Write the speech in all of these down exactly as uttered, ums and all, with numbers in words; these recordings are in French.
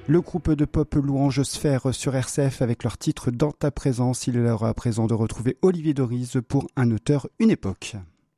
Le groupe de pop Louange Sphère sur R C F avec leur titre Dans ta présence. Il est l'heure à présent de retrouver Olivier Dorise pour Un auteur, une époque.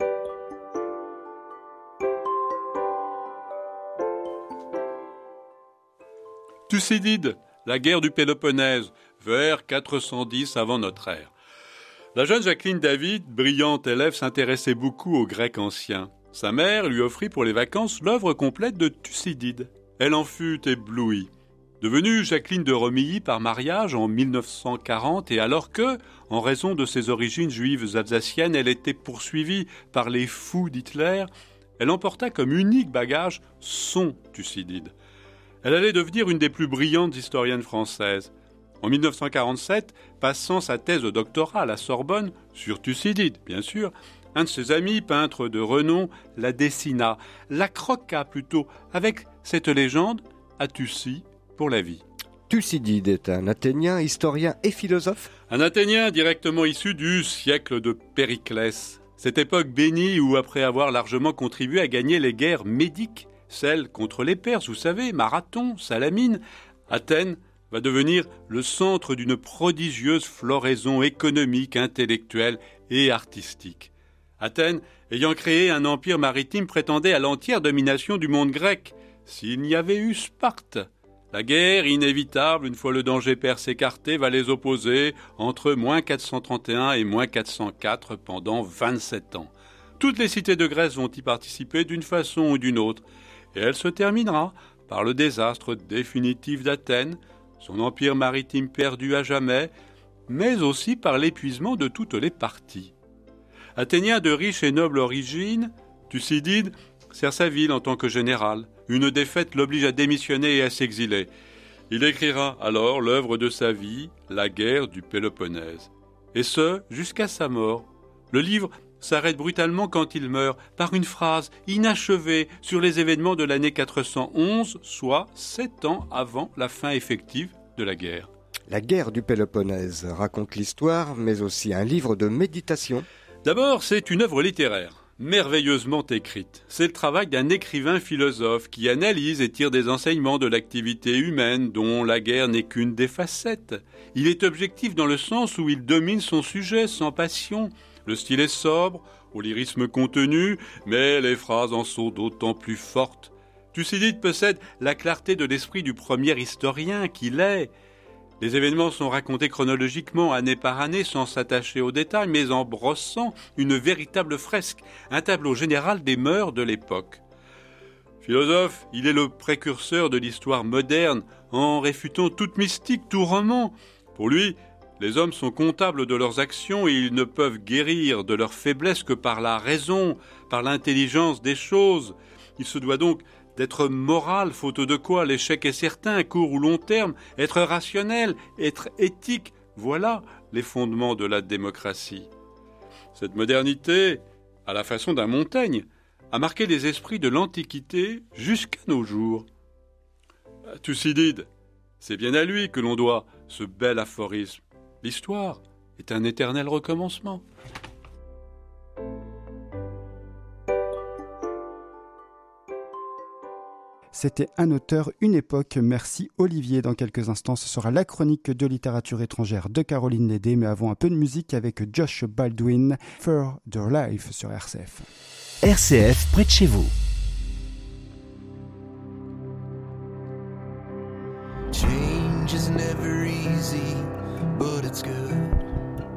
Thucydide, la guerre du Péloponnèse, vers quatre cent dix avant notre ère. La jeune Jacqueline David, brillante élève, s'intéressait beaucoup aux Grecs anciens. Sa mère lui offrit pour les vacances l'œuvre complète de Thucydide. Elle en fut éblouie. Devenue Jacqueline de Romilly par mariage en mille neuf cent quarante, et alors que, en raison de ses origines juives alsaciennes, elle était poursuivie par les fous d'Hitler, elle emporta comme unique bagage son Thucydide. Elle allait devenir une des plus brillantes historiennes françaises. En mille neuf cent quarante-sept, passant sa thèse de doctorat à la Sorbonne, sur Thucydide, bien sûr, un de ses amis, peintre de renom, la dessina, la croqua plutôt, avec cette légende « à Thucy pour la vie ». Thucydide est un Athénien, historien et philosophe. Un Athénien directement issu du siècle de Périclès. Cette époque bénie où, après avoir largement contribué à gagner les guerres médiques, celles contre les Perses, vous savez, Marathon, Salamine, Athènes va devenir le centre d'une prodigieuse floraison économique, intellectuelle et artistique. Athènes, ayant créé un empire maritime, prétendait à l'entière domination du monde grec. S'il n'y avait eu Sparte, la guerre inévitable, une fois le danger perse écarté, va les opposer entre moins quatre cent trente et un et moins quatre cent quatre pendant vingt-sept ans. Toutes les cités de Grèce vont y participer d'une façon ou d'une autre. Et elle se terminera par le désastre définitif d'Athènes, son empire maritime perdu à jamais, mais aussi par l'épuisement de toutes les parties. Athénien de riche et noble origine, Thucydide sert sa ville en tant que général. Une défaite l'oblige à démissionner et à s'exiler. Il écrira alors l'œuvre de sa vie, La guerre du Péloponnèse. Et ce, jusqu'à sa mort. Le livre s'arrête brutalement quand il meurt par une phrase inachevée sur les événements de l'année quatre cent onze, soit sept ans avant la fin effective de la guerre. La guerre du Péloponnèse raconte l'histoire, mais aussi un livre de méditation. D'abord, c'est une œuvre littéraire, merveilleusement écrite. C'est le travail d'un écrivain philosophe qui analyse et tire des enseignements de l'activité humaine dont la guerre n'est qu'une des facettes. Il est objectif dans le sens où il domine son sujet sans passion. Le style est sobre, au lyrisme contenu, mais les phrases en sont d'autant plus fortes. Thucydide possède la clarté de l'esprit du premier historien qu'il est. Les événements sont racontés chronologiquement, année par année, sans s'attacher aux détails, mais en brossant une véritable fresque, un tableau général des mœurs de l'époque. Philosophe, il est le précurseur de l'histoire moderne, en réfutant toute mystique, tout roman. Pour lui, les hommes sont comptables de leurs actions et ils ne peuvent guérir de leurs faiblesses que par la raison, par l'intelligence des choses. Il se doit donc d'être moral, faute de quoi l'échec est certain, à court ou long terme, être rationnel, être éthique, voilà les fondements de la démocratie. Cette modernité, à la façon d'un Montaigne, a marqué les esprits de l'Antiquité jusqu'à nos jours. Thucydide, c'est bien à lui que l'on doit ce bel aphorisme. L'histoire est un éternel recommencement. C'était Un auteur, une époque. Merci Olivier. Dans quelques instants, ce sera la chronique de littérature étrangère de Caroline Lédé, mais avant un peu de musique avec Josh Baldwin, For the Life sur R C F. R C F près de chez vous. Change is never easy, but it's good.